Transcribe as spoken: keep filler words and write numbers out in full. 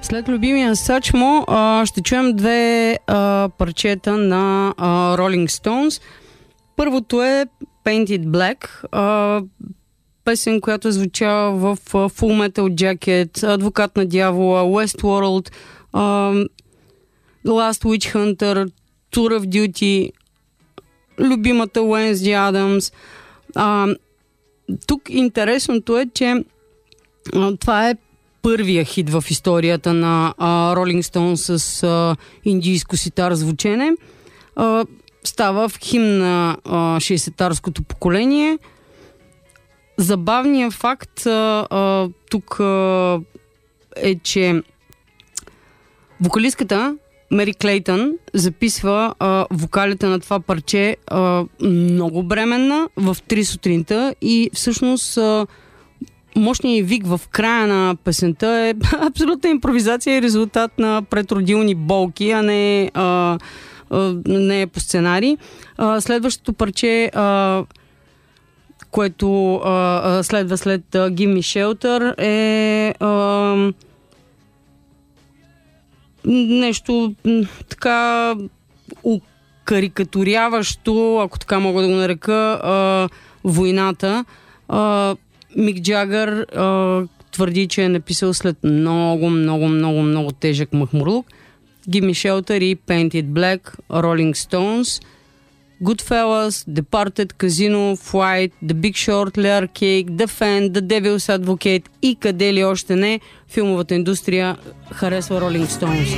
След любимия Сачмо а, ще чуем две а, парчета на а, Rolling Stones. Първото е Painted Black, а, песен, която е звучала в а, Full Metal Jacket, Адвокат на дявола, Westworld, а, The Last Witch Hunter, Tour of Duty, любимата Уенсди Адамс. А, тук интересното е, че а, това е първия хит в историята на а, Rolling Stones с а, индийско ситар звучене. А, става в химн на а, шейсетарското поколение. Забавният факт а, а, тук а, е, че вокалистката Мери Клейтън записва а, вокалите на това парче а, много бременна в три сутринта и всъщност а, мощният вик в края на песента е абсолютна импровизация и резултат на предродилни болки, а не, а, а, не е по сценарий. А, следващото парче, а, което а, следва след а, Give Me Shelter е а, нещо така карикатуряващо, ако така мога да го нарека, а, войната. А, Мик Джагър а, твърди, че е написал след много, много, много, много тежък махмурлук. Give Me Shelter и Painted Black, Rolling Stones, Goodfellas, Departed, Casino, Flight, The Big Short, Layer Cake, The Fan, The Devil's Advocate и къде ли още не, филмовата индустрия харесва Rolling Stones.